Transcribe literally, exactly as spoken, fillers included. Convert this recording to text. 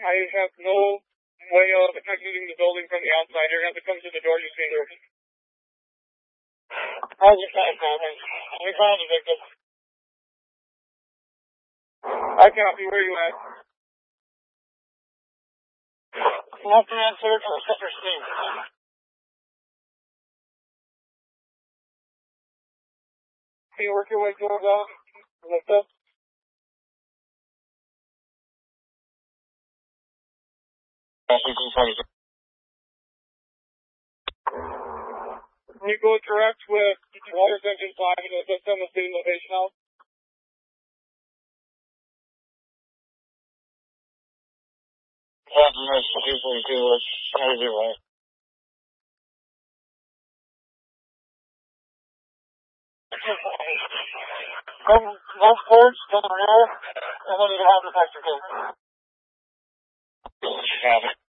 I have no way of exiting the building from the outside. You're going to have to come to the door you see here. How's your time, man? We found a victim. I copy. Where you at? Left hand search or sister Steve. Can you work your way towards us? Lift up. Can you go direct with water section five and just send the student location out? Yeah, yes, usually do. Let's try to do it. Come left towards to the rear, and then you can have the extra case. Have it.